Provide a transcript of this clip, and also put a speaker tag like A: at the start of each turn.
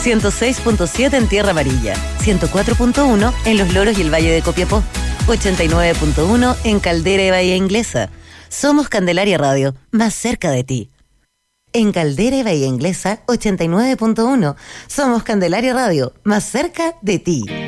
A: 106.7 en Tierra Amarilla, 104.1 en Los Loros y el Valle de Copiapó, 89.1 en Caldera y Bahía Inglesa. Somos Candelaria Radio, más cerca de ti. En Caldera y Bahía Inglesa, 89.1. Somos Candelaria Radio, más cerca de ti.